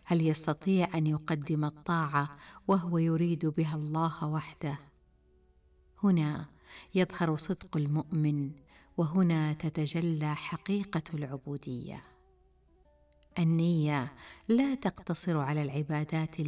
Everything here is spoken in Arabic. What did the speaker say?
هل يستطيع أن يقدم الطاعة وهو يريد بها الله وحده؟ هنا يظهر صدق المؤمن، وهنا تتجلى حقيقة العبودية. النية لا تقتصر على العبادات